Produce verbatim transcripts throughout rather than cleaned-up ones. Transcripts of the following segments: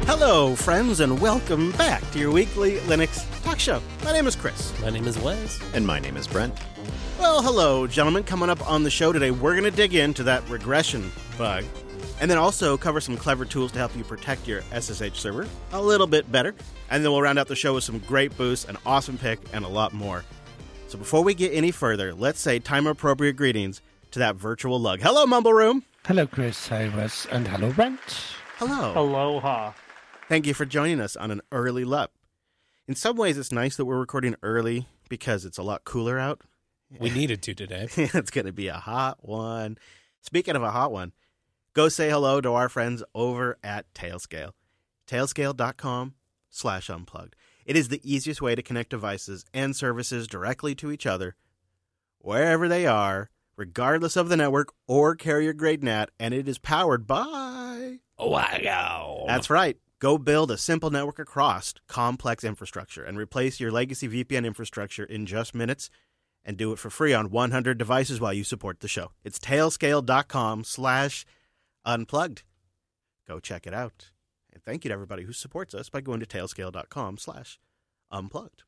Hello, friends, and welcome back to your weekly Linux talk show. My name is Chris. My name is Wes. And my name is Brent. Well, hello, gentlemen. Coming up on the show today, we're going to dig into that regression bug, and then also cover some clever tools to help you protect your S S H server a little bit better. And then we'll round out the show with some great boosts, an awesome pick, and a lot more. So before we get any further, let's say time-appropriate greetings to that virtual lug. Hello, Mumble Room. Hello, Chris. Hi, Wes. And hello, Brent. Hello. Aloha. Thank you for joining us on an early L U P. In some ways, it's nice that we're recording early because it's a lot cooler out. We needed to today. It's going to be a hot one. Speaking of a hot one, go say hello to our friends over at Tailscale. Tailscale.com slash unplugged. It is the easiest way to connect devices and services directly to each other, wherever they are, regardless of the network or carrier-grade N A T, and it is powered by... Wow. That's right. Go build a simple network across complex infrastructure and replace your legacy V P N infrastructure in just minutes and do it for free on one hundred devices while you support the show. It's tailscale.com slash unplugged. Go check it out. And thank you to everybody who supports us by going to tailscale.com slash unplugged.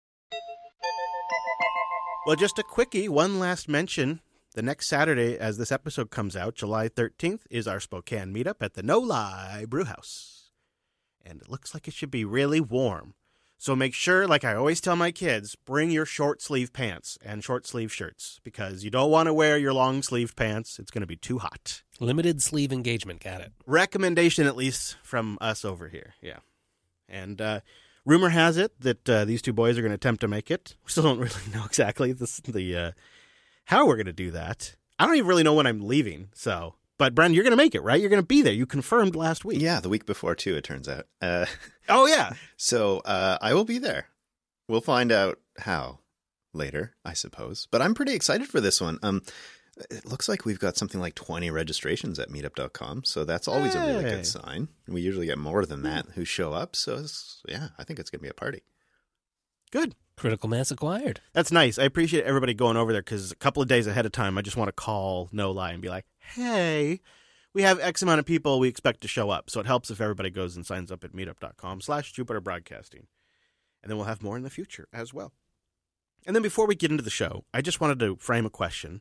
Well, just a quickie, one last mention. The next Saturday, as this episode comes out, July thirteenth, is our Spokane meetup at the No Lie Brewhouse. And it looks like it should be really warm. So make sure, like I always tell my kids, bring your short sleeve pants and short sleeve shirts because you don't want to wear your long sleeved pants. It's going to be too hot. Limited sleeve engagement, got it. Recommendation, at least from us over here. Yeah. And uh, rumor has it that uh, these two boys are going to attempt to make it. We still don't really know exactly this, the uh, how we're going to do that. I don't even really know when I'm leaving, so... But, Bren, you're going to make it, right? You're going to be there. You confirmed last week. Yeah, the week before, too, it turns out. Uh, oh, yeah. So uh, I will be there. We'll find out how later, I suppose. But I'm pretty excited for this one. Um, it looks like we've got something like twenty registrations at meetup dot com. So that's always hey. a really good sign. We usually get more than that who show up. So, it's, yeah, I think it's going to be a party. Good. Critical mass acquired. That's nice. I appreciate everybody going over there because a couple of days ahead of time, I just want to call No Lie and be like, hey, we have X amount of people we expect to show up. So it helps if everybody goes and signs up at meetup.com slash Jupiter Broadcasting. And then we'll have more in the future as well. And then before we get into the show, I just wanted to frame a question.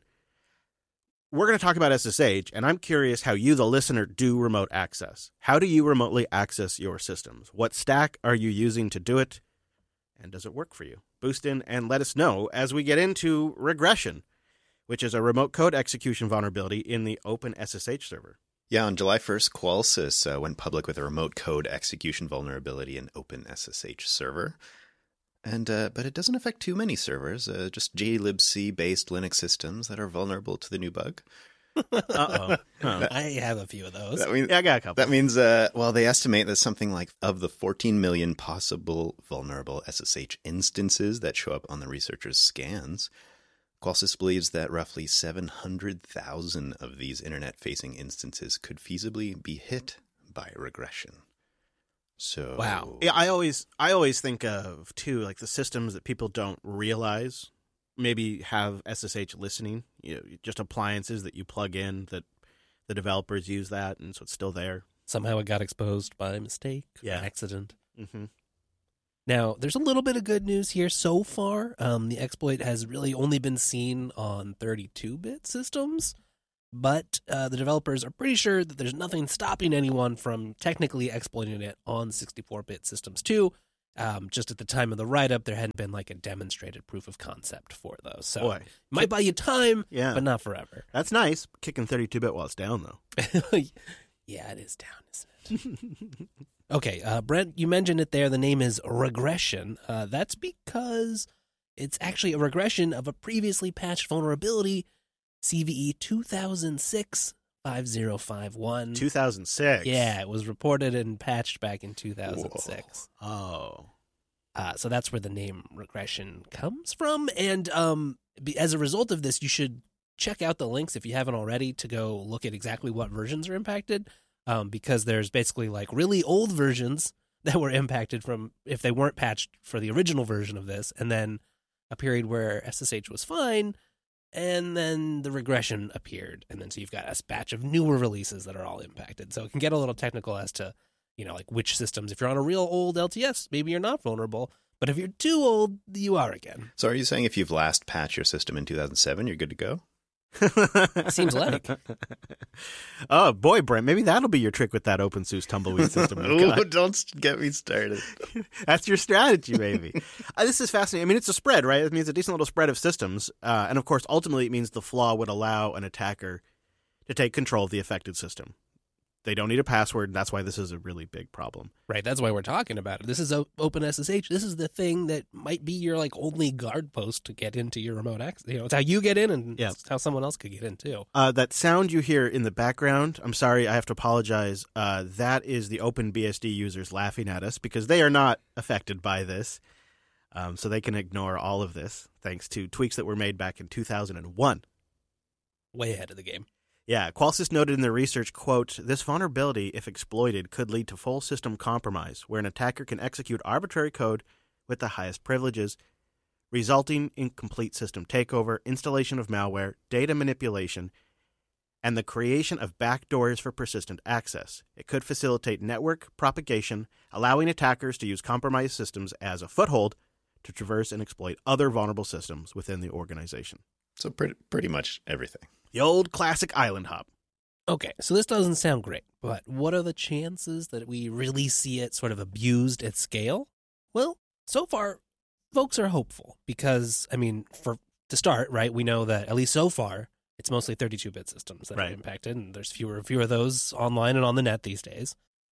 We're going to talk about S S H, and I'm curious how you, the listener, do remote access. How do you remotely access your systems? What stack are you using to do it? And does it work for you? Boost in and let us know as we get into regression, which is a remote code execution vulnerability in the Open S S H server. Yeah, on July first, Qualsys uh, went public with a remote code execution vulnerability in Open S S H server. And uh, but it doesn't affect too many servers, uh, just glibc-based Linux systems that are vulnerable to the new bug. Uh-oh. Huh. I have a few of those. That means, yeah, I got a couple. That means, uh, well, they estimate that something like of the fourteen million possible vulnerable S S H instances that show up on the researchers' scans, Qualsys believes that roughly seven hundred thousand of these internet-facing instances could feasibly be hit by regression. So, wow. Yeah, I always, I always think of, too, like the systems that people don't realize maybe have S S H listening, you know, just appliances that you plug in that the developers use that, and so it's still there. Somehow it got exposed by mistake, yeah. accident. Mm-hmm. Now, there's a little bit of good news here so far. Um, the exploit has really only been seen on thirty-two bit systems, but uh, the developers are pretty sure that there's nothing stopping anyone from technically exploiting it on sixty-four bit systems too. Um, just at the time of the write-up, there hadn't been like a demonstrated proof of concept for those. So Boy. it might buy you time, yeah. but not forever. That's nice. Kicking thirty-two bit while it's down, though. Yeah, it is down, isn't it? Okay, uh, Brent, you mentioned it there. The name is regression. Uh, that's because it's actually a regression of a previously patched vulnerability, C V E two thousand six five zero five one. two thousand six? Yeah, it was reported and patched back in two thousand six. Whoa. Oh. Uh, so that's where the name regression comes from. And um, be, as a result of this, you should check out the links if you haven't already to go look at exactly what versions are impacted. Um, because there's basically like really old versions that were impacted from if they weren't patched for the original version of this, and then a period where S S H was fine, and then the regression appeared, and then so you've got a batch of newer releases that are all impacted. So it can get a little technical as to you know, like which systems. If you're on a real old L T S, maybe you're not vulnerable. But if you're too old, you are again. So are you saying if you've last patched your system in two thousand seven, you're good to go? Seems like. Oh, boy, Brent, maybe that'll be your trick with that OpenSUSE tumbleweed system. Ooh, don't get me started. That's your strategy, maybe. uh, this is fascinating. I mean, it's a spread, right? It means a decent little spread of systems. Uh, and, of course, ultimately it means the flaw would allow an attacker to take control of the affected system. They don't need a password, and that's why this is a really big problem. Right, that's why we're talking about it. This is o- OpenSSH. This is the thing that might be your like only guard post to get into your remote access. You know, it's how you get in, and Yeah. it's how someone else could get in too. Uh, that sound you hear in the background, I'm sorry, I have to apologize. Uh, that is the OpenBSD users laughing at us because they are not affected by this. Um, so they can ignore all of this thanks to tweaks that were made back in two thousand one. Way ahead of the game. Yeah, Qualsys noted in their research, quote, this vulnerability, if exploited, could lead to full system compromise, where an attacker can execute arbitrary code with the highest privileges, resulting in complete system takeover, installation of malware, data manipulation, and the creation of backdoors for persistent access. It could facilitate network propagation, allowing attackers to use compromised systems as a foothold to traverse and exploit other vulnerable systems within the organization. So pretty, pretty much everything. The old classic island hop. Okay, so this doesn't sound great, but what are the chances that we really see it sort of abused at scale? Well, so far, folks are hopeful because, I mean, for to start, right, we know that at least so far, it's mostly thirty-two bit systems that Right. are impacted, and there's fewer and fewer of those online and on the net these days.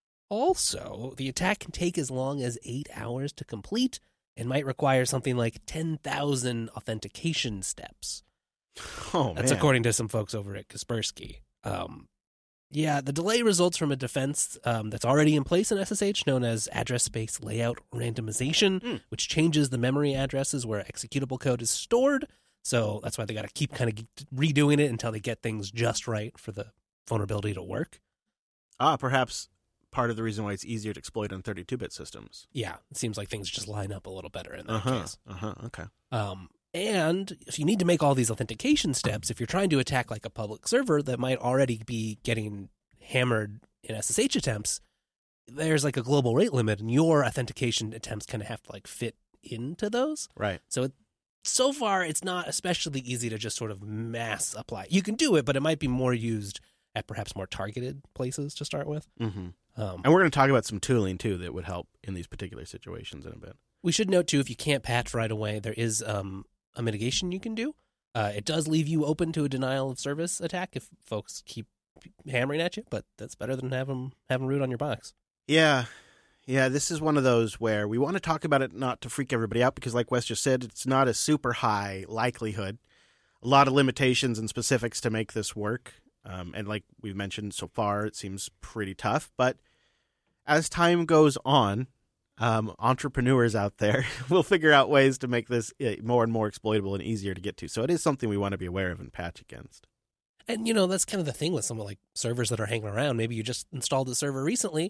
Also, the attack can take as long as eight hours to complete and might require something like ten thousand authentication steps. Oh, man. That's according to some folks over at Kaspersky. Um, yeah, the delay results from a defense um, that's already in place in S S H known as address space layout randomization, Mm. which changes the memory addresses where executable code is stored. So that's why they got to keep kind of redoing it until they get things just right for the vulnerability to work. Ah, perhaps part of the reason why it's easier to exploit on thirty-two bit systems. Yeah, it seems like things just line up a little better in that Uh-huh, case. uh-huh, okay. Um, and if you need to make all these authentication steps, if you're trying to attack like a public server that might already be getting hammered in S S H attempts, there's like a global rate limit, and your authentication attempts kind of have to like fit into those. Right. So it, so far, it's not especially easy to just sort of mass apply. You can do it, but it might be more used at perhaps more targeted places to start with. Mm-hmm. Um, And we're going to talk about some tooling, too, that would help in these particular situations in a bit. We should note, too, if you can't patch right away, there is um, a mitigation you can do. Uh, it does leave you open to a denial of service attack if folks keep hammering at you, but that's better than have them, have them root on your box. Yeah. Yeah, this is one of those where we want to talk about it not to freak everybody out because, like Wes just said, it's not a super high likelihood. A lot of limitations and specifics to make this work. Um, and like we've mentioned so far, it seems pretty tough. But as time goes on, um, entrepreneurs out there will figure out ways to make this more and more exploitable and easier to get to. So it is something we want to be aware of and patch against. And, you know, that's kind of the thing with some like servers that are hanging around. Maybe you just installed a server recently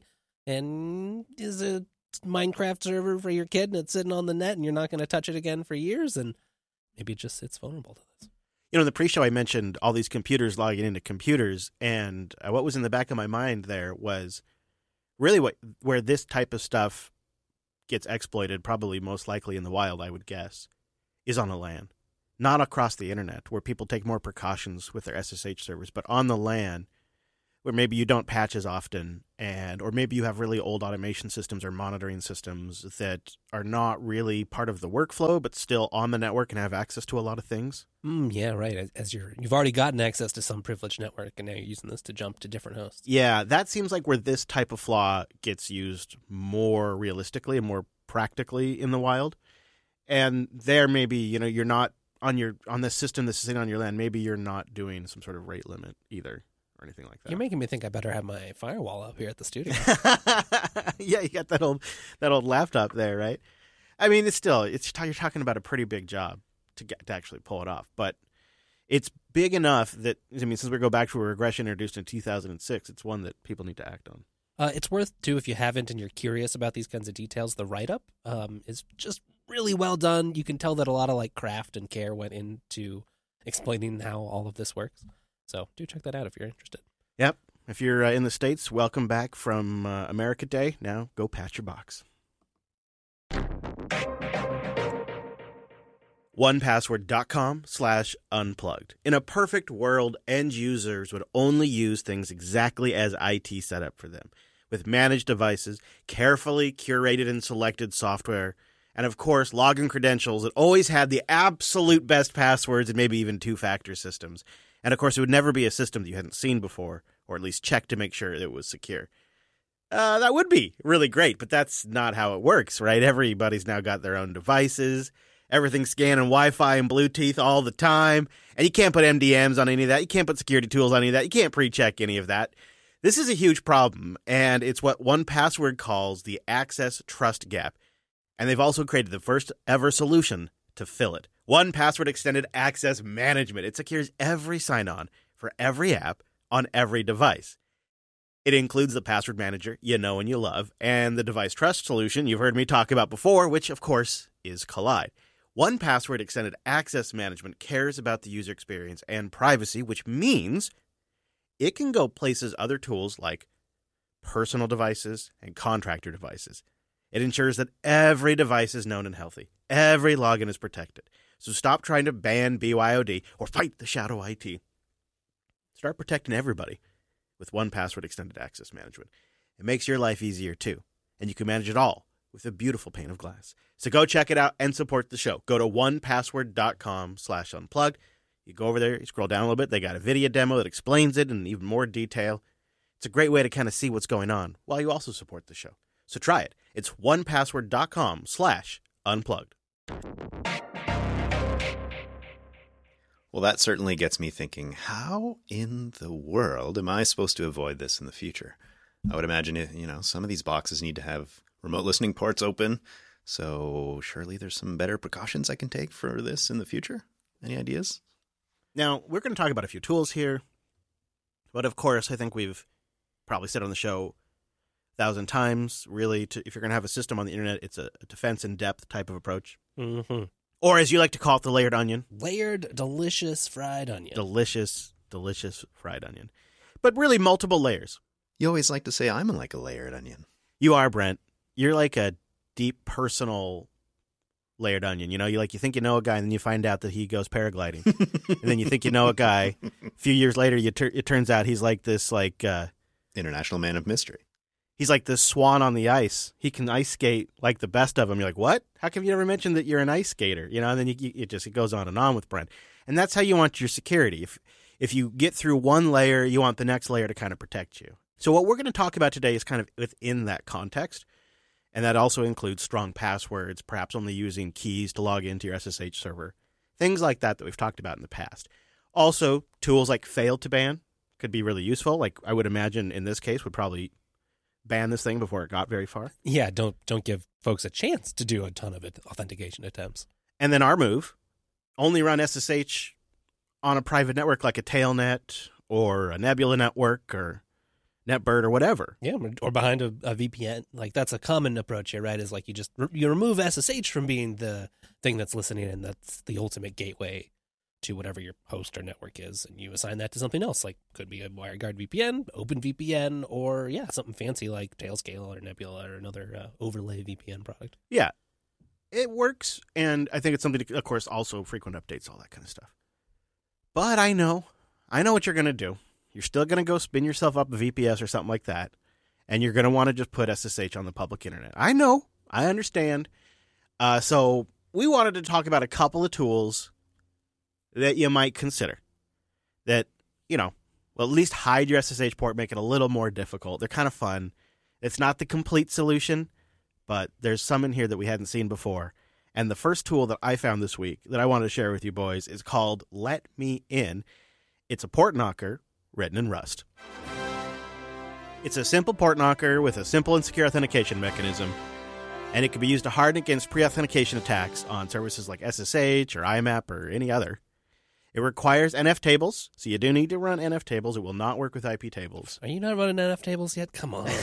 and is a Minecraft server for your kid and it's sitting on the net and you're not going to touch it again for years. And maybe it just it's vulnerable to this. You know, in the pre-show, I mentioned all these computers logging into computers, and uh, what was in the back of my mind there was really what where this type of stuff gets exploited, probably most likely in the wild, I would guess, is on a LAN. Not across the internet, where people take more precautions with their S S H servers, but on the LAN, where maybe you don't patch as often, and or maybe you have really old automation systems or monitoring systems that are not really part of the workflow, but still on the network and have access to a lot of things. Mm, yeah, right. As, as you're, you've already gotten access to some privileged network, and now you're using this to jump to different hosts. Yeah, that seems like where this type of flaw gets used more realistically and more practically in the wild. And there, maybe you know you're not on your on the system that's sitting on your LAN. Maybe you're not doing some sort of rate limit either, or anything like that. You're making me think I better have my firewall up here at the studio. Yeah, you got that old that old laptop there, right? I mean, it's still it's you're talking about a pretty big job to get to actually pull it off, but it's big enough that I mean, since we go back to a regression introduced in two thousand six, it's one that people need to act on. Uh, it's worth, too, if you haven't and you're curious about these kinds of details, the write-up um, is just really well done. You can tell that a lot of like craft and care went into explaining how all of this works. So do check that out if you're interested. Yep. If you're uh, in the States, welcome back from uh, America Day. Now go patch your box. one password dot com slash unplugged. In a perfect world, end users would only use things exactly as I T set up for them, with managed devices, carefully curated and selected software, and of course, login credentials that always had the absolute best passwords and maybe even two-factor systems. And of course, it would never be a system that you hadn't seen before, or at least check to make sure it was secure. Uh, that would be really great, but that's not how it works, right? Everybody's now got their own devices. Everything's scanning Wi-Fi and Bluetooth all the time, and you can't put M D Ms on any of that. You can't put security tools on any of that. You can't pre-check any of that. This is a huge problem, and it's what one Password calls the access trust gap. And they've also created the first ever solution to fill it. one Password Extended Access Management. It secures every sign-on for every app on every device. It includes the password manager you know and you love, and the device trust solution you've heard me talk about before, which, of course, is Collide. one Password Extended Access Management cares about the user experience and privacy, which means it can go places other tools like personal devices and contractor devices. It ensures that every device is known and healthy. Every login is protected. So stop trying to ban B Y O D or fight the shadow I T. Start protecting everybody with one Password Extended Access Management. It makes your life easier too, and you can manage it all with a beautiful pane of glass. So go check it out and support the show. Go to one password dot com slash unplugged. You go over there, you scroll down a little bit. They got a video demo that explains it in even more detail. It's a great way to kind of see what's going on while you also support the show. So try it. It's one password dot com slash unplugged. Well, that certainly gets me thinking, how in the world am I supposed to avoid this in the future? I would imagine, it, you know, some of these boxes need to have remote listening ports open. So surely there's some better precautions I can take for this in the future. Any ideas? Now, we're going to talk about a few tools here. But of course, I think we've probably said on the show a thousand times, really, to, if you're going to have a system on the internet, it's a, a defense in depth type of approach. Mm-hmm. Or as you like to call it, the layered onion. Layered, delicious fried onion. Delicious, delicious fried onion. But really multiple layers. You always like to say I'm like a layered onion. You are, Brent. You're like a deep, personal layered onion. You know, you like you think you know a guy, and then you find out that he goes paragliding. And then you think you know a guy. A few years later, you tur- it turns out he's like this, like... Uh, International man of mystery. He's like this swan on the ice. He can ice skate like the best of them. You're like, what? How come you never mentioned that you're an ice skater? You know, and then you, you, it just it goes on and on with Brent. And that's how you want your security. If if you get through one layer, you want the next layer to kind of protect you. So what we're going to talk about today is kind of within that context. And that also includes strong passwords, perhaps only using keys to log into your S S H server. Things like that that we've talked about in the past. Also, tools like fail to ban could be really useful. Like I would imagine in this case would probably ban this thing before it got very far. Yeah, don't don't give folks a chance to do a ton of it, authentication attempts. And then our move, only run S S H on a private network like a Tailnet or a Nebula network or NetBird or whatever. Yeah, or behind a, a V P N. Like that's a common approach here, right? Is like you just you remove S S H from being the thing that's listening, and that's the ultimate gateway to whatever your host or network is, and you assign that to something else, like could be a WireGuard V P N, OpenVPN, or yeah, something fancy like Tailscale or Nebula or another uh, overlay V P N product. Yeah, it works, and I think it's something to, of course, also frequent updates, all that kind of stuff. But I know, I know what you're going to do. You're still going to go spin yourself up a V P S or something like that, and you're going to want to just put S S H on the public internet. I know, I understand. Uh, so we wanted to talk about a couple of tools that you might consider that, you know, well, at least hide your S S H port, make it a little more difficult. They're kind of fun. It's not the complete solution, but there's some in here that we hadn't seen before. And the first tool that I found this week that I wanted to share with you boys is called Let Me In. It's a port knocker written in Rust. It's a simple port knocker with a simple and secure authentication mechanism, and it can be used to harden against pre-authentication attacks on services like S S H or I M A P or any other. It requires N F tables, so you do need to run N F tables. It will not work with I P tables. Are you not running N F tables yet? Come on.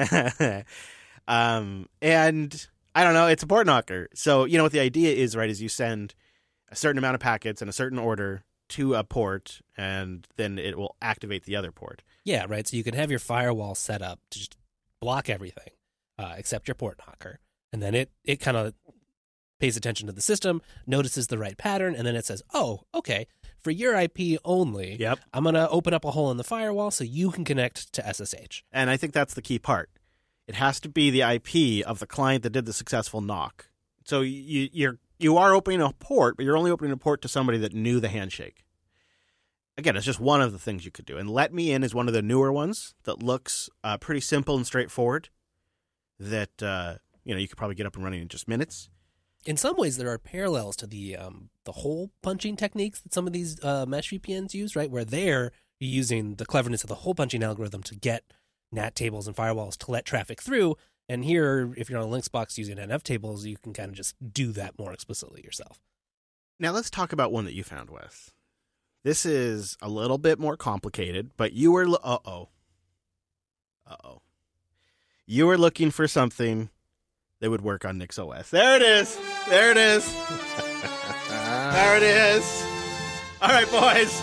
um, and I don't know, it's a port knocker. So, you know what the idea is, right, is you send a certain amount of packets in a certain order to a port, and then it will activate the other port. Yeah, right. So you can have your firewall set up to just block everything uh, except your port knocker. And then it, it kind of pays attention to the system, notices the right pattern, and then it says, oh, okay, for your I P only, Yep. I'm going to open up a hole in the firewall so you can connect to S S H. And I think that's the key part. It has to be the I P of the client that did the successful knock. So you, you're you are opening a port, but you're only opening a port to somebody that knew the handshake. Again, it's just one of the things you could do. And Let Me In is one of the newer ones that looks uh, pretty simple and straightforward. That uh, you know you could probably get up and running in just minutes. In some ways, there are parallels to the um, the hole punching techniques that some of these uh, mesh V P Ns use, right? Where they're using the cleverness of the hole punching algorithm to get N A T tables and firewalls to let traffic through. And here, if you're on Linksbox using N F tables, you can kind of just do that more explicitly yourself. Now let's talk about one that you found, Wes. This is a little bit more complicated, but you were uh oh, uh oh, you were looking for something that would work on NixOS. There it is. There it is. There it is. All right, boys.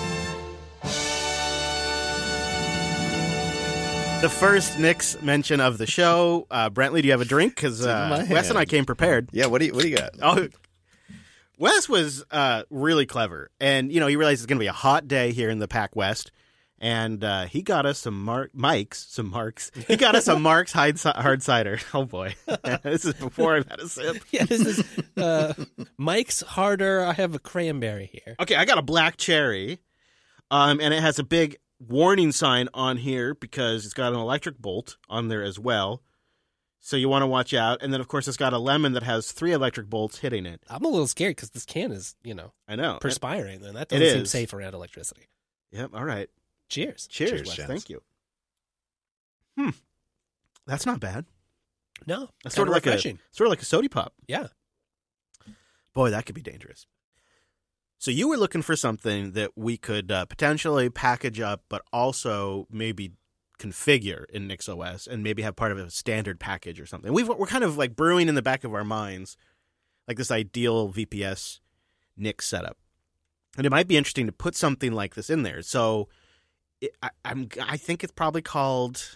The first Nix mention of the show. Uh, Brentley, do you have a drink? Because It's in uh, my Wes and I hand. came prepared. Yeah, what do you what do you got? Oh, Wes was uh, really clever, and you know he realized it's going to be a hot day here in the Pac West, and uh, he got us some Mar- Mike's, some Marks. He got us some Mark's hard, hard cider. Oh boy, this is before I've had a sip. Yeah, this is uh, Mike's Harder. I have a cranberry here. Okay, I got a black cherry, um, and it has a big warning sign on here because it's got an electric bolt on there as well. So you want to watch out. And then, of course, it's got a lemon that has three electric bolts hitting it. I'm a little scared because this can is, you know, I know. perspiring, and that It doesn't seem is. safe around electricity. Yep, all right. Cheers. Cheers, Cheers, Wes. gents. Thank you. Hmm. That's not bad. No, That's kinda sort of like refreshing. a sort of like a sody pop. Yeah. Boy, that could be dangerous. So you were looking for something that we could uh, potentially package up, but also maybe configure in NixOS and maybe have part of a standard package or something. We've, we're kind of like brewing in the back of our minds like this ideal V P S Nix setup. And it might be interesting to put something like this in there. So it, I, I'm, I think it's probably called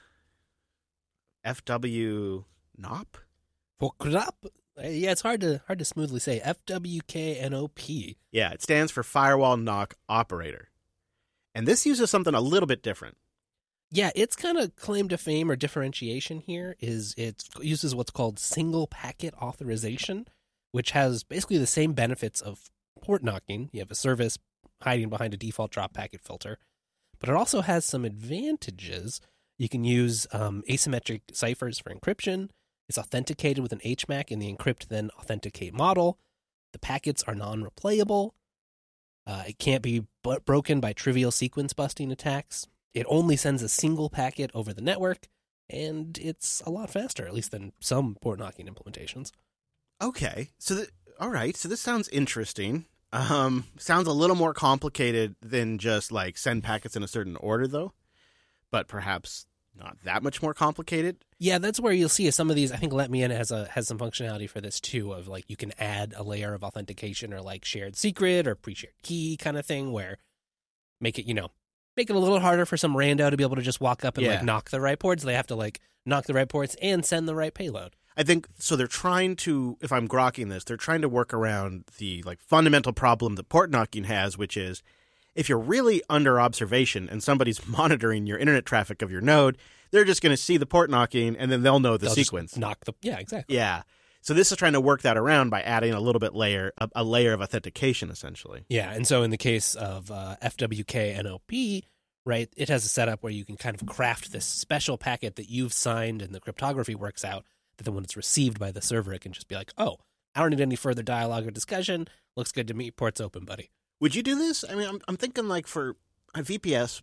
F W N O P. Fokrap? Uh, Yeah, it's hard to hard to smoothly say. F W K N O P. Yeah, it stands for Firewall Knock Operator. And this uses something a little bit different. Yeah, its kind of claim to fame or differentiation here is it uses what's called single packet authorization, which has basically the same benefits of port knocking. You have a service hiding behind a default drop packet filter, but it also has some advantages. You can use um, asymmetric ciphers for encryption. It's authenticated with an H M A C in the encrypt then authenticate model. The packets are non-replayable. Uh, it can't be b- broken by trivial sequence busting attacks. It only sends a single packet over the network, and it's a lot faster, at least than some port knocking implementations. Okay. So, th- all right. So this sounds interesting. Um, sounds a little more complicated than just like send packets in a certain order, though. But perhaps not that much more complicated. Yeah, that's where you'll see some of these. I think Let Me In has a has some functionality for this too, of like you can add a layer of authentication or like shared secret or pre-shared key kind of thing, where make it, you know, make it a little harder for some rando to be able to just walk up and Yeah. like knock the right ports. They have to like knock the right ports and send the right payload. I think so. They're trying to, if I'm grokking this, they're trying to work around the like fundamental problem that port knocking has, which is if you're really under observation and somebody's monitoring your internet traffic of your node, they're just going to see the port knocking and then they'll know the They'll just sequence. knock the yeah, exactly. Yeah. So this is trying to work that around by adding a little bit layer, a, a layer of authentication, essentially. Yeah, and so in the case of uh, F W K N O P, right, it has a setup where you can kind of craft this special packet that you've signed and the cryptography works out, that then when it's received by the server, it can just be like, oh, I don't need any further dialogue or discussion. Looks good to me. Port's open, buddy. Would you do this? I mean, I'm, I'm thinking like for a V P S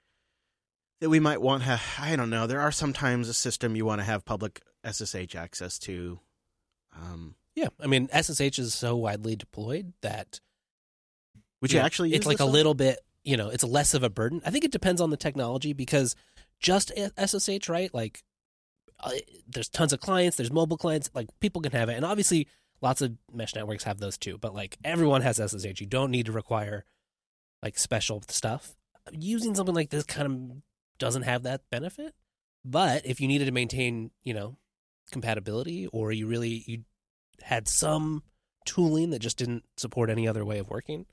that we might want to have, I don't know, there are sometimes a system you want to have public S S H access to. Um, Yeah, I mean, S S H is so widely deployed that would you know, actually use it's like this a though? little bit, you know, it's less of a burden. I think it depends on the technology because just S S H, right? Like, uh, there's tons of clients, there's mobile clients, like people can have it. And obviously, lots of mesh networks have those too. But like everyone has S S H. You don't need to require like special stuff. Using something like this kind of doesn't have that benefit. But if you needed to maintain, you know, compatibility, or you really you had some tooling that just didn't support any other way of working,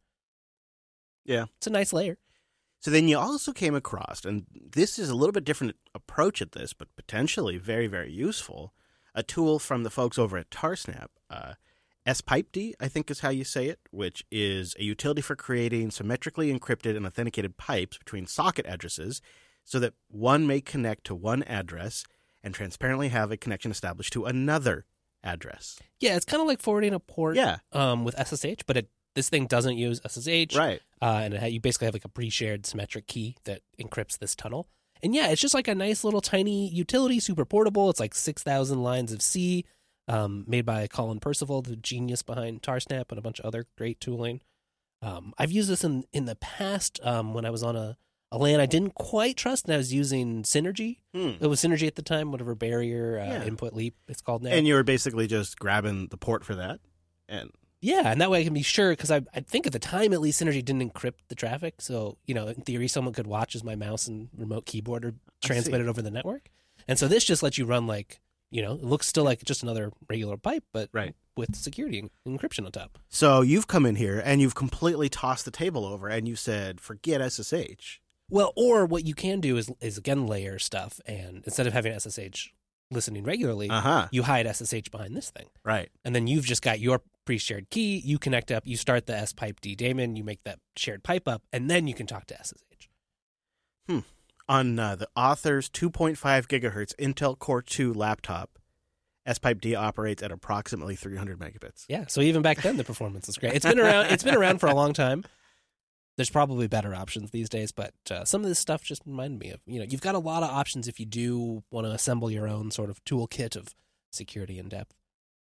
yeah, it's a nice layer. So then you also came across, and this is a little bit different approach at this, but potentially very, very useful, a tool from the folks over at Tarsnap. Uh, S Pipe D, I think is how you say it, which is a utility for creating symmetrically encrypted and authenticated pipes between socket addresses so that one may connect to one address and transparently have a connection established to another address. Yeah, it's kind of like forwarding a port Yeah. um, with S S H, but it, this thing doesn't use S S H. Right. Uh, and it ha- you basically have like a pre-shared symmetric key that encrypts this tunnel. And yeah, it's just like a nice little tiny utility, super portable. It's like six thousand lines of C, um, made by Colin Percival, the genius behind Tarsnap and a bunch of other great tooling. Um, I've used this in, in the past um, when I was on a, a LAN I didn't quite trust, and I was using Synergy. Hmm. It was Synergy at the time, whatever barrier, uh, Yeah. input leap it's called now. And you were basically just grabbing the port for that. And Yeah, and that way I can be sure, because I, I think at the time, at least, Synergy didn't encrypt the traffic. So, you know, in theory, someone could watch as my mouse and remote keyboard are transmitted over the network. And so this just lets you run like, you know, it looks still like just another regular pipe, but Right. with security and encryption on top. so you've come in here and you've completely tossed the table over and you said, forget S S H. Well, or what you can do is, is again, layer stuff. And instead of having S S H listening regularly, Uh-huh. you hide S S H behind this thing. Right. And then you've just got your pre-shared key. You connect up, you start the S Pipe D daemon, you make that shared pipe up, and then you can talk to S S H. Hmm. On uh, the author's two point five gigahertz Intel Core two laptop, S Pipe D operates at approximately three hundred megabits. Yeah, so even back then the performance is great. It's been around. It's been around for a long time. There's probably better options these days, but uh, some of this stuff just reminded me of, you know, you've got a lot of options if you do want to assemble your own sort of toolkit of security in depth.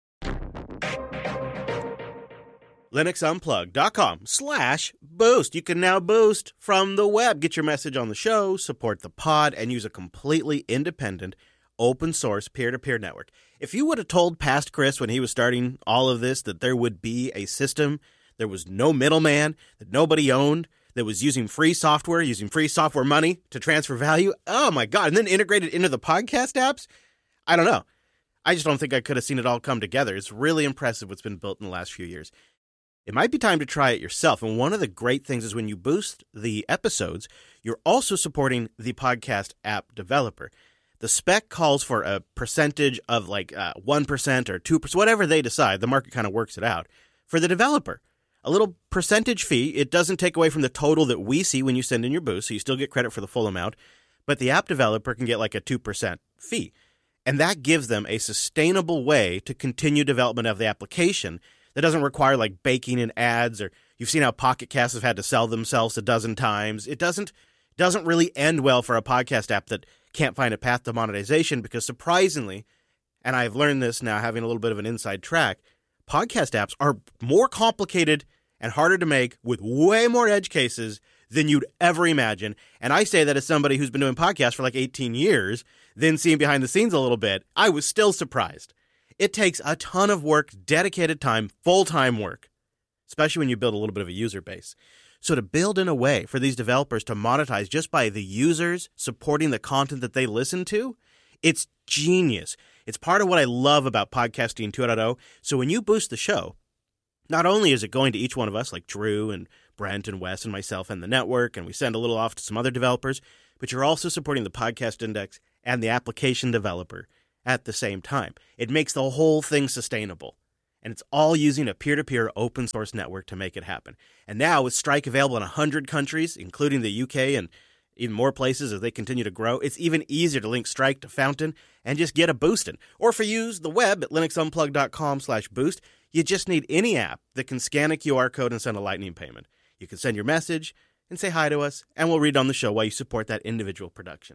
linuxunplug.com slash boost. You can now boost from the web. Get your message on the show, support the pod, and use a completely independent, open source, peer-to-peer network. If you would have told past Chris when he was starting all of this that there would be a system, there was no middleman, that nobody owned, that was using free software, using free software money to transfer value, oh my God, and then integrated into the podcast apps, I don't know. I just don't think I could have seen it all come together. It's really impressive what's been built in the last few years. It might be time to try it yourself. And one of the great things is when you boost the episodes, you're also supporting the podcast app developer. The spec calls for a percentage of like uh, one percent or two percent, whatever they decide. The market kind of works it out for the developer. A little percentage fee. It doesn't take away from the total that we see when you send in your boost, so you still get credit for the full amount. But the app developer can get like a two percent fee. And that gives them a sustainable way to continue development of the application that doesn't require like baking in ads, or you've seen how Pocket Casts have had to sell themselves a dozen times. It doesn't doesn't really end well for a podcast app that can't find a path to monetization, because surprisingly, and I've learned this now having a little bit of an inside track, podcast apps are more complicated and harder to make with way more edge cases than you'd ever imagine. And I say that as somebody who's been doing podcasts for like eighteen years, then seeing behind the scenes a little bit, I was still surprised. It takes a ton of work, dedicated time, full-time work, especially when you build a little bit of a user base. So to build in a way for these developers to monetize just by the users supporting the content that they listen to, it's genius. It's part of what I love about Podcasting two point oh. So when you boost the show, not only is it going to each one of us, like Drew and Brent and Wes and myself and the network, and we send a little off to some other developers, but you're also supporting the Podcast Index and the application developer at the same time. It makes the whole thing sustainable. And it's all using a peer-to-peer open source network to make it happen. And now with Strike available in one hundred countries, including the U K and even more places as they continue to grow, it's even easier to link Strike to Fountain and just get a boostin'. Or if you use the web at linuxunplug.com slash boost, you just need any app that can scan a Q R code and send a Lightning payment. You can send your message and say hi to us, and we'll read on the show while you support that individual production.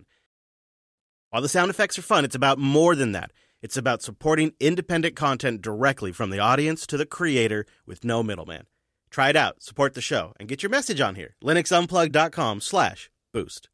While the sound effects are fun, it's about more than that. It's about supporting independent content directly from the audience to the creator with no middleman. Try it out, support the show, and get your message on here. linuxunplug.com slash boost.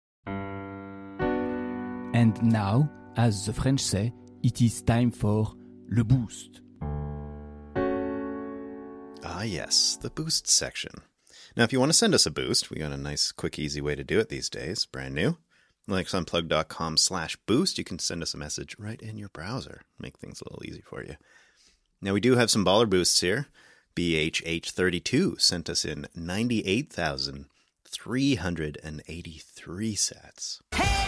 And now, as the French say, it is time for le boost. Ah, yes, the boost section. Now, if you want to send us a boost, we got a nice, quick, easy way to do it these days. Brand new. linuxunplugged.com slash boost. You can send us a message right in your browser. Make things a little easy for you. Now, we do have some baller boosts here. B H H thirty-two sent us in ninety-eight thousand three hundred eighty-three sats.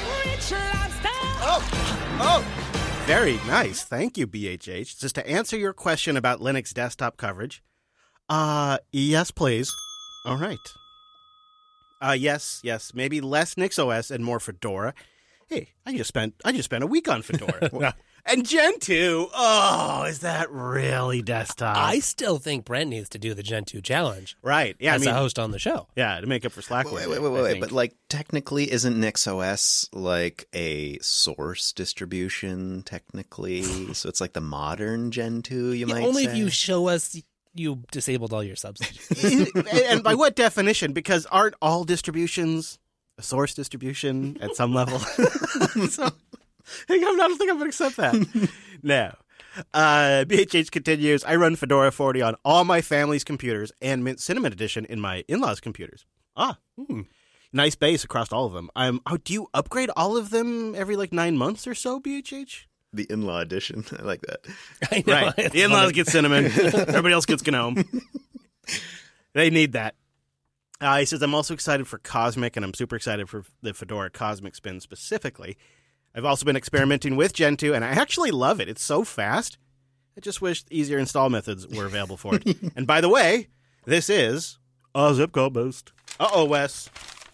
Oh, oh, very nice. Thank you, B H H. Just to answer your question about Linux desktop coverage, uh, yes, please. All right. Uh, yes, yes, maybe less NixOS and more Fedora. Hey, I just spent I just spent a week on Fedora. And Gentoo. Oh, is that really desktop? I still think Brent needs to do the Gen two challenge. Right. Yeah, as I mean, a host on the show. Yeah, to make up for Slack. Wait, wait, wait, wait, wait. But like, technically, isn't NixOS like a source distribution? Technically, so it's like the modern Gentoo. You Yeah, might only say? if you show us you disabled all your substitutes. And by what definition? Because aren't all distributions a source distribution at some level? So, I don't think I'm going to accept that. No. Uh, B H H continues, I run Fedora forty on all my family's computers and Mint Cinnamon Edition in my in-laws' computers. Ah, hmm. Nice base across all of them. Um, oh, do you upgrade all of them every like nine months or so, B H H? The in-law edition. I like that. I know, Right. The in-laws funny. get Cinnamon. Everybody else gets GNOME. They need that. Uh, he says, I'm also excited for Cosmic, and I'm super excited for the Fedora Cosmic Spin specifically. I've also been experimenting with Gentoo, and I actually love it. It's so fast. I just wish easier install methods were available for it. And by the way, this is a zip code boost. Uh-oh, Wes.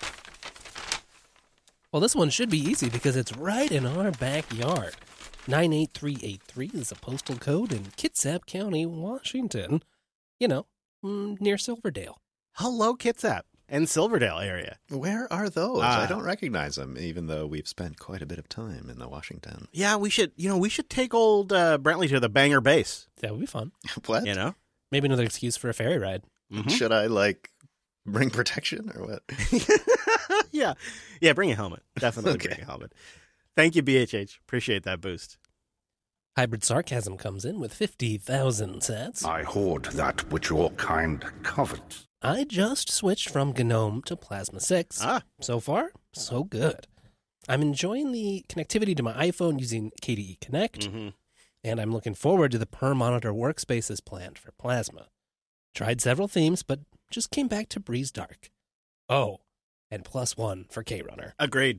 Well, this one should be easy because it's right in our backyard. nine eight three eight three is a postal code in Kitsap County, Washington. You know, mm, near Silverdale. Hello, Kitsap and Silverdale area. Where are those? Ah. I don't recognize them, even though we've spent quite a bit of time in the Washington. Yeah, we should, you know, we should take old uh, Brentley to the Bangor base, That would be fun. What? you know? Maybe another excuse for a ferry ride. Mhm. Should I, like, bring protection or what? yeah. Yeah, bring a helmet. Definitely Okay. bring a helmet. Thank you, B H H. Appreciate that boost. Hybrid Sarcasm comes in with fifty thousand sats. I hoard that which your kind covets. I just switched from GNOME to Plasma six. Ah. So far, so good. I'm enjoying the connectivity to my iPhone using K D E Connect, Mm-hmm. and I'm looking forward to the per monitor workspaces planned for Plasma. Tried several themes, but just came back to Breeze Dark. Oh, and plus one for KRunner. Agreed.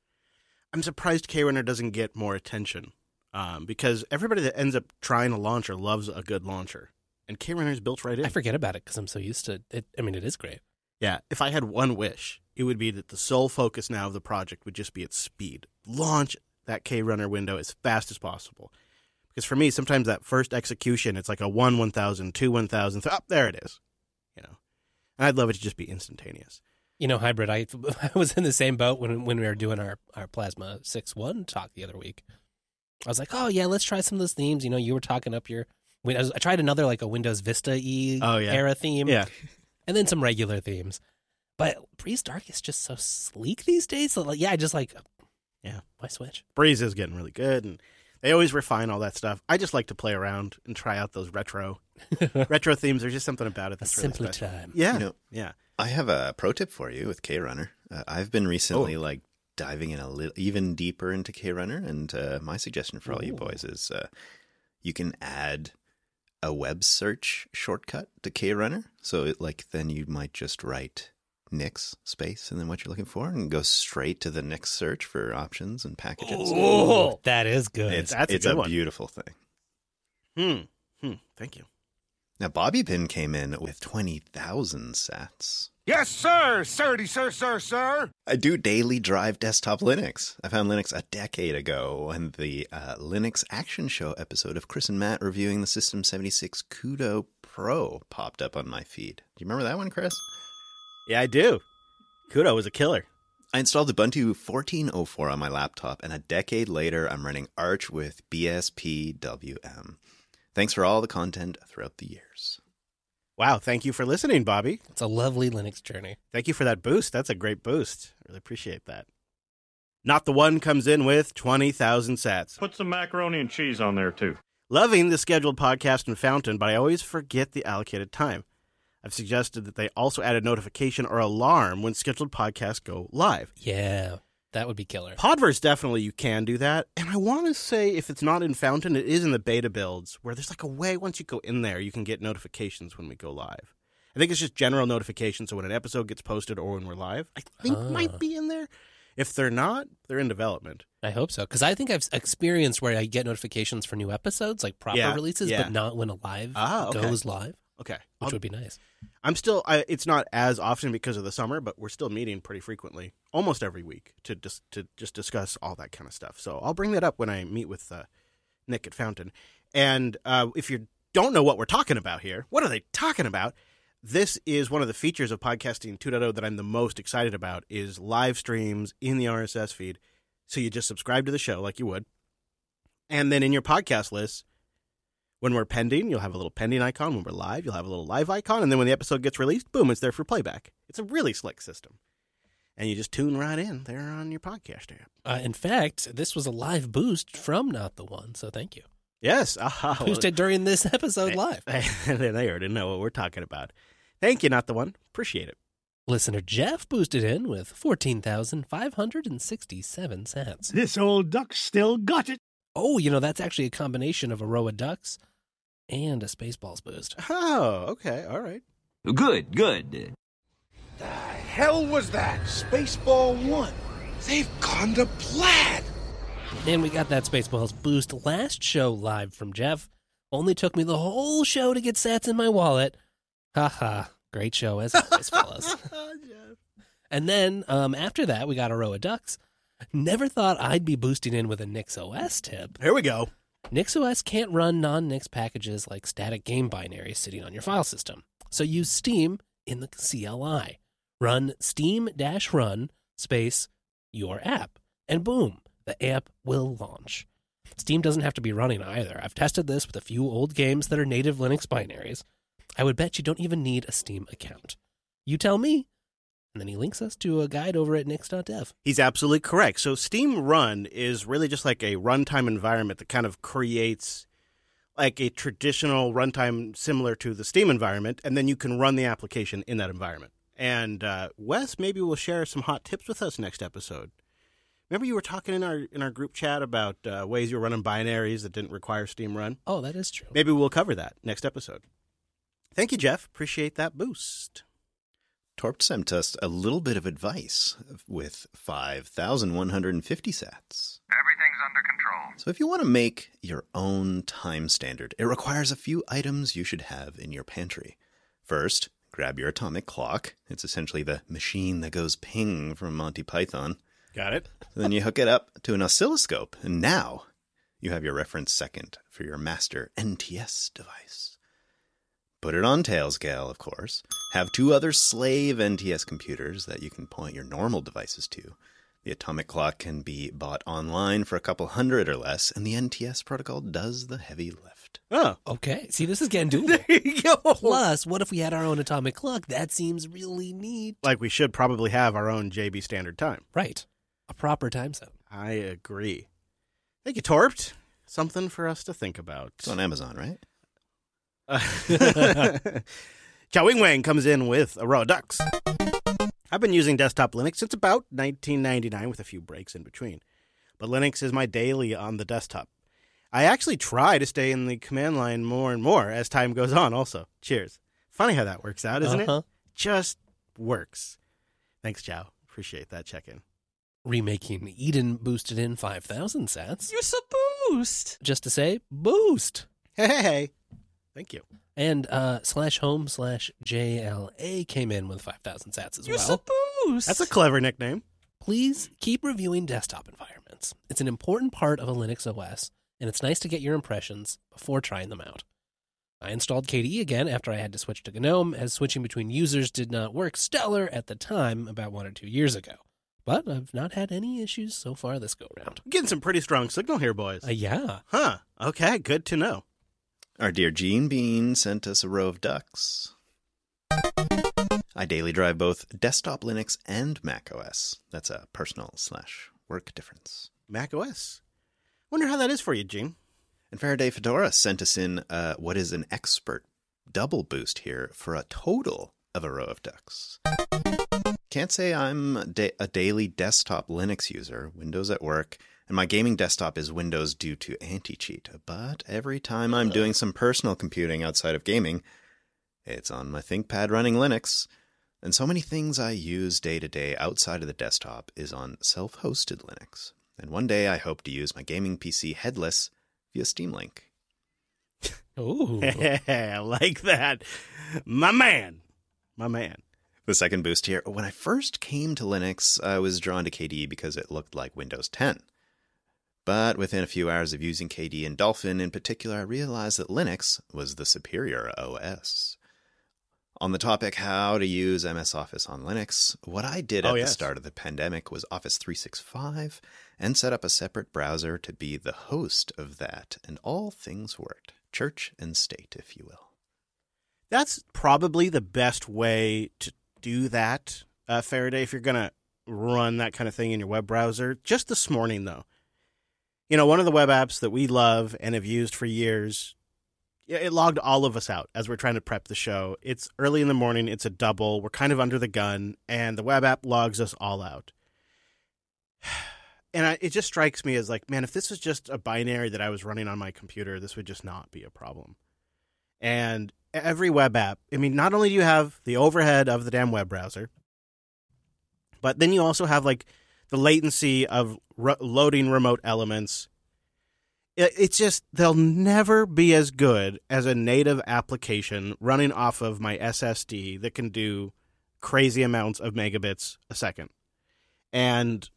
I'm surprised KRunner doesn't get more attention um, because everybody that ends up trying a launcher loves a good launcher. And KRunner is built right in. I forget about it because I'm so used to it. I mean, it is great. Yeah, if I had one wish, it would be that the sole focus now of the project would just be its speed. Launch that KRunner window as fast as possible. Because for me, sometimes that first execution, it's like a one one thousand, two one thousand, th- oh, there it is. You know, and I'd love it to just be instantaneous. You know, Hybrid, I, I was in the same boat when when we were doing our, our Plasma six one talk the other week. I was like, oh, yeah, let's try some of those themes. You know, you were talking up your... I, was, I tried another, like, a Windows Vista-y Oh, yeah. era theme. Yeah. And then some regular themes. But Breeze Dark is just so sleek these days. So, like, yeah, I just like... Yeah. Why switch? Breeze is getting really good, and they always refine all that stuff. I just like to play around and try out those retro retro themes. There's just something about it A that's really simpler special. time. Yeah, You know, yeah. I have a pro tip for you with KRunner. Uh, I've been recently Oh. like diving in a little even deeper into KRunner, and uh, my suggestion for all you Ooh. boys is uh, you can add a web search shortcut to KRunner. So it, like then you might just write Nix space and then what you're looking for, and go straight to the Nix search for options and packages. Ooh, that is good. It's That's a it's good a one. beautiful thing. Hmm. Hmm. Thank you. Now Bobby Pin came in with twenty thousand sats. Yes, sir, sirdy, sir, sir, sir. I do daily drive desktop Linux. I found Linux a decade ago when the uh, Linux Action Show episode of Chris and Matt reviewing the System seventy-six Kudo Pro popped up on my feed. Do you remember that one, Chris? Yeah, I do. Kudo was a killer. I installed Ubuntu fourteen oh four on my laptop, and a decade later, I'm running Arch with B S P W M. Thanks for all the content throughout the years. Wow. Thank you for listening, Bobby. It's a lovely Linux journey. Thank you for that boost. That's a great boost. I really appreciate that. Not the One comes in with twenty thousand sats. Put some macaroni and cheese on there, too. Loving the scheduled podcast in Fountain, but I always forget the allocated time. I've suggested that they also add a notification or alarm when scheduled podcasts go live. Yeah, that would be killer. Podverse, definitely you can do that. And I want to say if it's not in Fountain, it is in the beta builds where there's like a way once you go in there, you can get notifications when we go live. I think it's just general notifications. So when an episode gets posted or when we're live, I think Ah. might be in there. If they're not, they're in development. I hope so, because I think I've experienced where I get notifications for new episodes, like proper Yeah, releases, yeah. but not when a live Ah, okay. goes live, Okay. which I'll- would be nice. I'm still, I, it's not as often because of the summer, but we're still meeting pretty frequently, almost every week, to just to just discuss all that kind of stuff. So I'll bring that up when I meet with uh, Nick at Fountain. And uh, if you don't know what we're talking about here, what are they talking about? This is one of the features of Podcasting two point oh that I'm the most excited about is live streams in the R S S feed. So you just subscribe to the show like you would. And then in your podcast list, when we're pending, you'll have a little pending icon. When we're live, you'll have a little live icon. And then when the episode gets released, boom, it's there for playback. It's a really slick system. And you just tune right in there on your podcast app. Uh, in fact, this was a live boost from Not the One, so thank you. Yes. Aha. Boosted during this episode live. They already know what we're talking about. Thank you, Not the One. Appreciate it. Listener Jeff boosted in with fourteen thousand five hundred sixty-seven cents. This old duck still got it. Oh, you know, that's actually a combination of a row of ducks and a Spaceballs boost. Oh, okay. All right. Good, good. The hell was that? Spaceball one. They've gone to plaid. And we got that Spaceballs boost last show live from Jeff. Only took me the whole show to get sats in my wallet. Ha ha. Great show as always, fellas. And then um, after that, we got a row of ducks. Never thought I'd be boosting in with a NixOS tip. Here we go. NixOS can't run non-Nix packages like static game binaries sitting on your file system. So use Steam in the C L I. Run steam-run space your app. And boom, the app will launch. Steam doesn't have to be running either. I've tested this with a few old games that are native Linux binaries. I would bet you don't even need a Steam account. You tell me. And then he links us to a guide over at nix dot dev. He's absolutely correct. So Steam Run is really just like a runtime environment that kind of creates like a traditional runtime similar to the Steam environment, and then you can run the application in that environment. And uh, Wes maybe will share some hot tips with us next episode. Remember you were talking in our in our group chat about uh, ways you were running binaries that didn't require Steam Run? Oh, that is true. Maybe we'll cover that next episode. Thank you, Jeff. Appreciate that boost. Torp sent us a little bit of advice with five thousand one hundred fifty sats. Everything's under control. So if you want to make your own time standard, it requires a few items you should have in your pantry. First, grab your atomic clock. It's essentially the machine that goes ping from Monty Python. Got it. Then you hook it up to an oscilloscope, and now you have your reference second for your master N T S device. Put it on Tailscale, of course. Have two other slave N T S computers that you can point your normal devices to. The atomic clock can be bought online for a couple hundred or less, and the N T S protocol does the heavy lift. Oh. Okay. See, this is getting doable. There you go. Plus, what if we had our own atomic clock? That seems really neat. Like we should probably have our own J B standard time. Right. A proper time zone. I agree. Thank you, Torpt. Something for us to think about. It's on Amazon, right? Uh, Chow Wing Wang comes in with a row of ducks. I've been using desktop Linux since about nineteen ninety-nine with a few breaks in between. But Linux is my daily on the desktop. I actually try to stay in the command line more and more as time goes on also. Cheers. Funny how that works out, isn't Uh-huh. it? Just works. Thanks, Chow. Appreciate that check-in. Remaking Eden boosted in five thousand sats. You're so boost. Just to say, boost. Hey, hey, hey. Thank you. And uh, slash home slash J L A came in with five thousand sats as You're well. so boost. That's a clever nickname. Please keep reviewing desktop environments. It's an important part of a Linux O S, and it's nice to get your impressions before trying them out. I installed K D E again after I had to switch to GNOME, as switching between users did not work stellar at the time about one or two years ago. But I've not had any issues so far this go-round. Getting some pretty strong signal here, boys. Uh, yeah. Huh. Okay, good to know. Our dear Gene Bean sent us a row of ducks. I daily drive both desktop Linux and Mac O S. That's a personal slash work difference. Mac O S. Wonder how that is for you, Gene. And Faraday Fedora sent us in uh, what is an expert double boost here for a total of a row of ducks. Can't say I'm da- a daily desktop Linux user, Windows at work, and my gaming desktop is Windows due to anti-cheat. But every time I'm doing some personal computing outside of gaming, it's on my ThinkPad running Linux. And so many things I use day to day outside of the desktop is on self-hosted Linux. And one day I hope to use my gaming P C headless via Steam Link. Ooh. I like that. My man. My man. The second boost here. When I first came to Linux, I was drawn to K D E because it looked like Windows ten. But within a few hours of using K D E and Dolphin in particular, I realized that Linux was the superior O S. On the topic how to use M S Office on Linux, what I did at oh, yes. the start of the pandemic was Office three sixty-five and set up a separate browser to be the host of that, and all things worked. Church and state, if you will. That's probably the best way to do that, uh, Faraday, if you're going to run that kind of thing in your web browser. Just this morning, though. You know, one of the web apps that we love and have used for years, it logged all of us out as we're trying to prep the show. It's early in the morning. It's a double. We're kind of under the gun, and the web app logs us all out. And I, it just strikes me as like, man, if this was just a binary that I was running on my computer, this would just not be a problem. And every web app, I mean, not only do you have the overhead of the damn web browser, but then you also have like the latency of ro- loading remote elements. It, it's just, they'll never be as good as a native application running off of my S S D that can do crazy amounts of megabits a second. And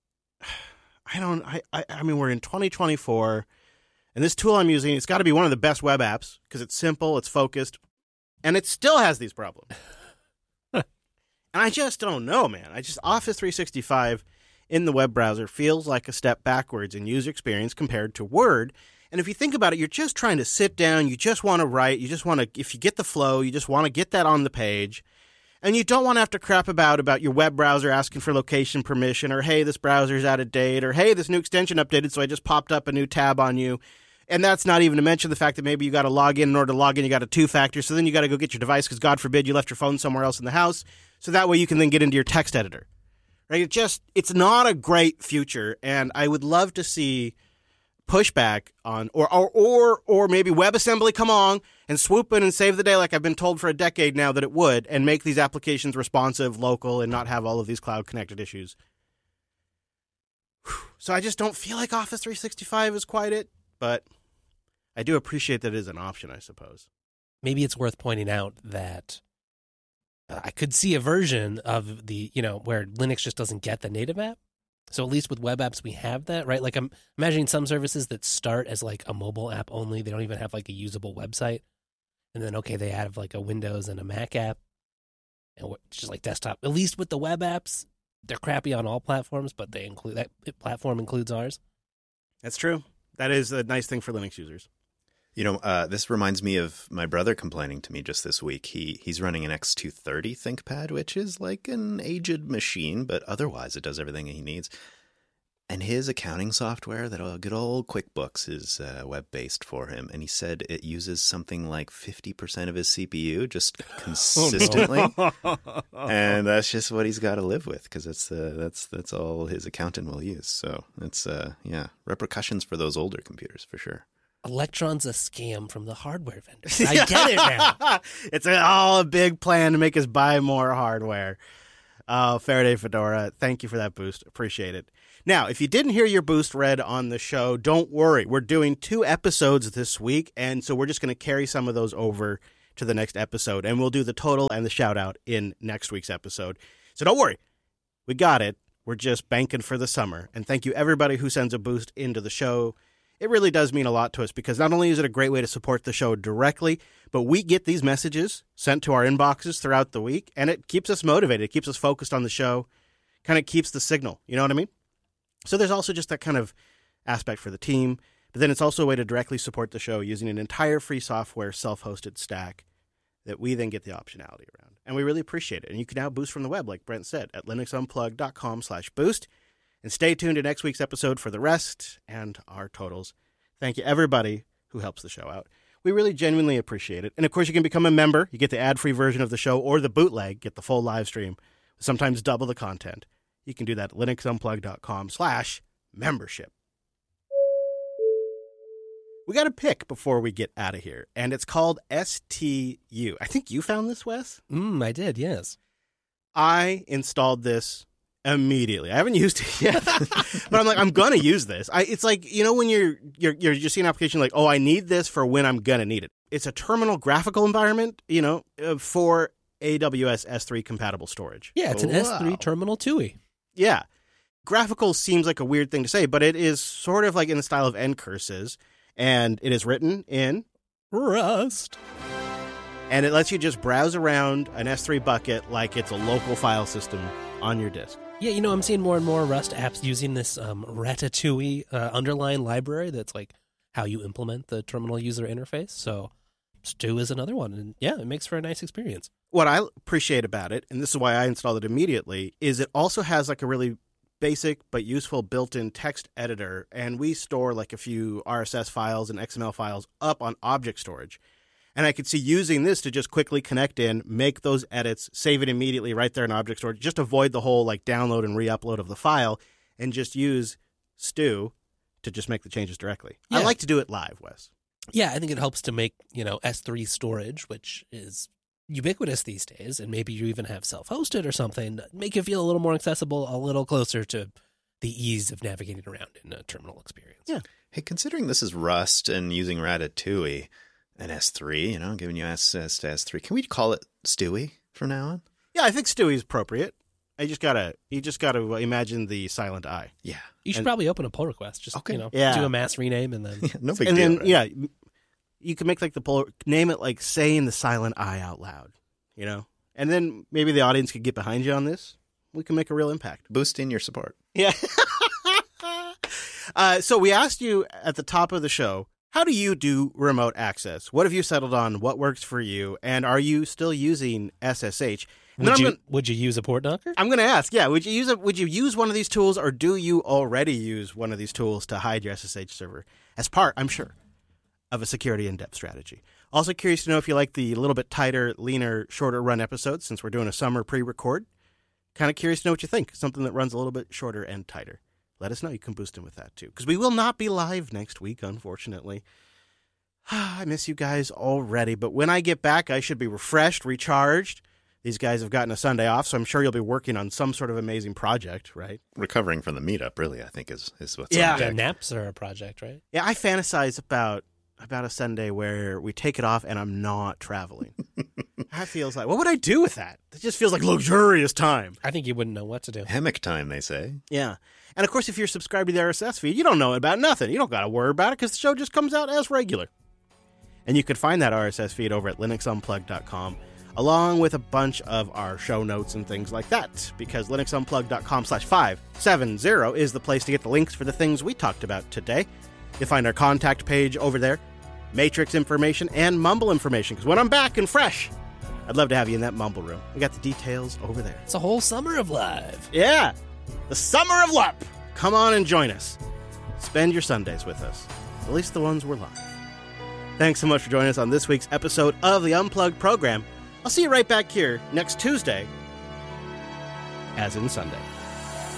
I don't, I, I, I mean, we're in twenty twenty-four, and this tool I'm using, it's got to be one of the best web apps because it's simple, it's focused, and it still has these problems. And I just don't know, man. I just, Office three sixty-five in the web browser feels like a step backwards in user experience compared to Word. And if you think about it, you're just trying to sit down, you just want to write, you just want to, if you get the flow, you just want to get that on the page. And you don't want to have to crap about about your web browser asking for location permission, or, hey, this browser's out of date, or, hey, this new extension updated, so I just popped up a new tab on you. And that's not even to mention the fact that maybe you got to log in. In order to log in, you got a two-factor, so then you got to go get your device because, God forbid, you left your phone somewhere else in the house, so that way you can then get into your text editor. Right? It just, it's not a great future, and I would love to see pushback on, or or or or maybe WebAssembly come on and swoop in and save the day like I've been told for a decade now that it would, and make these applications responsive, local, and not have all of these cloud-connected issues. Whew. So I just don't feel like Office three sixty-five is quite it, but I do appreciate that it is an option, I suppose. Maybe it's worth pointing out that uh, I could see a version of the, you know, where Linux just doesn't get the native app. So at least with web apps, we have that, right? Like I'm imagining some services that start as like a mobile app only. They don't even have like a usable website. And then, okay, they have like a Windows and a Mac app. And just like desktop. At least with the web apps, they're crappy on all platforms, but they include that platform includes ours. That's true. That is a nice thing for Linux users. You know, uh, this reminds me of my brother complaining to me just this week. He He's running an X two thirty ThinkPad, which is like an aged machine, but otherwise it does everything he needs. And his accounting software, that good old QuickBooks, is uh, web-based for him. And he said it uses something like fifty percent of his C P U just consistently. Oh, no. And that's just what he's got to live with, because that's, uh, that's, that's all his accountant will use. So it's, uh, yeah, repercussions for those older computers, for sure. Electron's a scam from the hardware vendors. I get it now. It's all a big plan to make us buy more hardware. Uh, Faraday Fedora, thank you for that boost. Appreciate it. Now, if you didn't hear your boost read on the show, don't worry. We're doing two episodes this week, and so we're just going to carry some of those over to the next episode, and we'll do the total and the shout-out in next week's episode. So don't worry. We got it. We're just banking for the summer. And thank you, everybody who sends a boost into the show. It really does mean a lot to us, because not only is it a great way to support the show directly, but we get these messages sent to our inboxes throughout the week, and it keeps us motivated. It keeps us focused on the show, kind of keeps the signal. You know what I mean? So there's also just that kind of aspect for the team, but then it's also a way to directly support the show using an entire free software self-hosted stack that we then get the optionality around. And we really appreciate it. And you can now boost from the web, like Brent said, at linuxunplug.com slash boost. And stay tuned to next week's episode for the rest and our totals. Thank you, everybody who helps the show out. We really genuinely appreciate it. And of course, you can become a member. You get the ad-free version of the show or the bootleg, get the full live stream, sometimes double the content. You can do that at linuxunplug.com slash membership. We got a pick before we get out of here, and it's called S T U. I think you found this, Wes? Mm, I did, yes. I installed this immediately. I haven't used it yet, but I'm like, I'm gonna use this. I, it's like, you know, when you're you're you're just seeing an application like, oh, I need this for when I'm gonna need it. It's a terminal graphical environment, you know, uh, for A W S S three compatible storage. Yeah, it's an Oh, S three wow. terminal T U I. Yeah, graphical seems like a weird thing to say, but it is sort of like in the style of N curses, and it is written in Rust. and it lets you just browse around an S three bucket like it's a local file system on your disk. Yeah, you know, I'm seeing more and more Rust apps using this um, Ratatouille uh, underline library that's like how you implement the terminal user interface. So Stew is another one. And yeah, it makes for a nice experience. What I appreciate about it, and this is why I installed it immediately, is it also has like a really basic but useful built-in text editor, and we store like a few R S S files and X M L files up on object storage. And I could see using this to just quickly connect in, make those edits, save it immediately right there in object storage, just avoid the whole like download and re-upload of the file, and just use Stew to just make the changes directly. I Yeah. like to do it live, Wes. Yeah, I think it helps to make, you know, S three storage, which is ubiquitous these days, and maybe you even have self-hosted or something, make it feel a little more accessible, a little closer to the ease of navigating around in a terminal experience. Yeah. Hey, considering this is Rust and using Ratatouille and S three, you know, giving you access to S three, can we call it Stewie from now on? Yeah, I think Stewie is appropriate. I just gotta, you just gotta imagine the silent I. Yeah. You should And- probably open a pull request, just, Okay. you know, Yeah. do a mass rename and then... Yeah, no big and deal. then, right? yeah, you can make like the pull, name it like saying the silent I out loud, you know? And then maybe the audience could get behind you on this. We can make a real impact. Boosting your support. Yeah. uh, so we asked you at the top of the show, how do you do remote access? What have you settled on? What works for you? And are you still using S S H? And then Would I'm you, gonna- would you use a port knocker? I'm going to ask, yeah, would you use a, would you use one of these tools, or do you already use one of these tools to hide your S S H server as part, I'm sure, of a security in-depth strategy? Also curious to know if you like the little bit tighter, leaner, shorter run episodes, since we're doing a summer pre-record. Kind of curious to know what you think. Something that runs a little bit shorter and tighter. Let us know. You can boost in with that too, because we will not be live next week, unfortunately. I miss you guys already, but when I get back, I should be refreshed, recharged. These guys have gotten a Sunday off, so I'm sure you'll be working on some sort of amazing project, right? Recovering from the meetup, really, I think, is, is what's Yeah. on The deck. naps are a project, right? Yeah, I fantasize about about a Sunday where we take it off and I'm not traveling. That feels like, what would I do with that? It just feels like luxurious time. I think you wouldn't know what to do. Hammock time, they say. Yeah. And of course, if you're subscribed to the R S S feed, you don't know about nothing. You don't got to worry about it because the show just comes out as regular. And you can find that R S S feed over at linux unplugged dot com, along with a bunch of our show notes and things like that, because linux unplugged dot com slash five seven zero is the place to get the links for the things we talked about today. You'll find our contact page over there, Matrix information, and Mumble information, because when I'm back and fresh, I'd love to have you in that Mumble room. We got the details over there. It's a whole summer of live. Yeah, the summer of L U P. Come on and join us. Spend your Sundays with us, at least the ones we're live. Thanks so much for joining us on this week's episode of the Unplugged program. I'll see you right back here next Tuesday, as in Sunday.